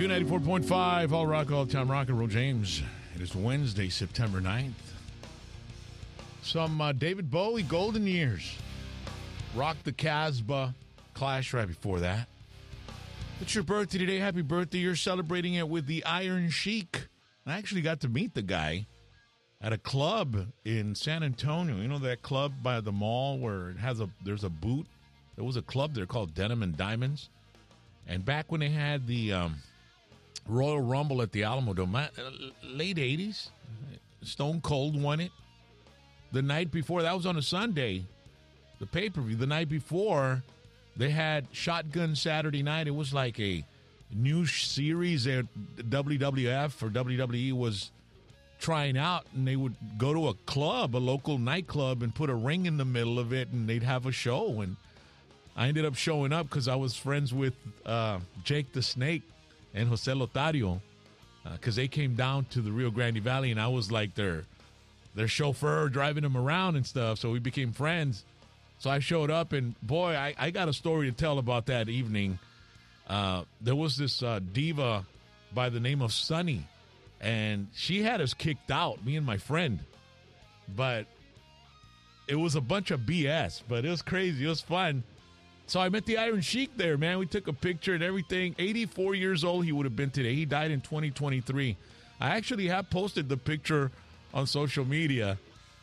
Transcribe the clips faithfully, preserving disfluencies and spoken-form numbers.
ninety-four point five, All Rock, All Time Rock and Roll. James. It is Wednesday, September ninth. Some uh, David Bowie golden years. Rock the Casbah. Clash right before that. It's your birthday today. Happy birthday. You're celebrating it with the Iron Sheik. I actually got to meet the guy at a club in San Antonio. You know that club by the mall where it has a there's a boot? There was a club there called Denim and Diamonds. And back when they had the um, Royal Rumble at the Alamo Dome, late eighties, Stone Cold won it. The night before, that was on a Sunday, the pay-per-view. The night before, they had Shotgun Saturday Night. It was like a new series that W W F or W W E was trying out, and they would go to a club, a local nightclub, and put a ring in the middle of it, and they'd have a show. And I ended up showing up because I was friends with uh, Jake the Snake and Jose Lotario because uh, they came down to the Rio Grande Valley, and I was like their their chauffeur driving them around and stuff. So we became friends. So I showed up, and boy, I, I got a story to tell about that evening. Uh, there was this uh, diva by the name of Sunny, and she had us kicked out, me and my friend. But it was a bunch of B S, but it was crazy. It was fun. So I met the Iron Sheik there, man. We took a picture and everything. eighty-four years old he would have been today. He died in twenty twenty-three. I actually have posted the picture on social media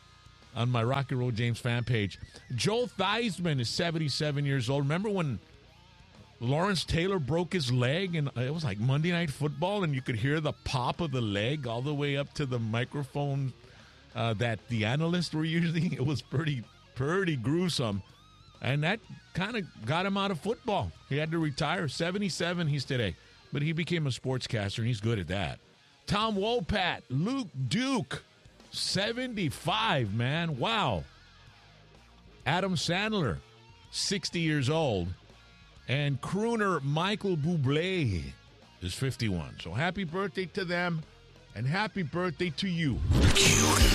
on my Rock and Roll James fan page. Joe Theismann is seventy-seven years old. Remember when Lawrence Taylor broke his leg, and it was like Monday Night Football, and you could hear the pop of the leg all the way up to the microphone uh, that the analysts were using? It was pretty, pretty gruesome. And that kind of got him out of football. He had to retire. seventy-seven he's today. But he became a sportscaster, and he's good at that. Tom Wopat, Luke Duke, seventy-five, man. Wow. Adam Sandler, sixty years old. And crooner Michael Bublé is fifty-one. So happy birthday to them, and happy birthday to you. Q